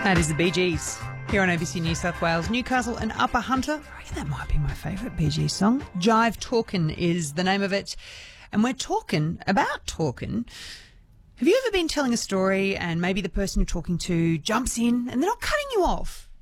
That is the Bee Gees here on ABC New South Wales, Newcastle and Upper Hunter. I reckon that might be my favourite Bee Gees song. Jive Talkin' is the name of it. And we're talking about talking. Have you ever been telling a story and maybe the person you're talking to jumps in and they're not cutting you off?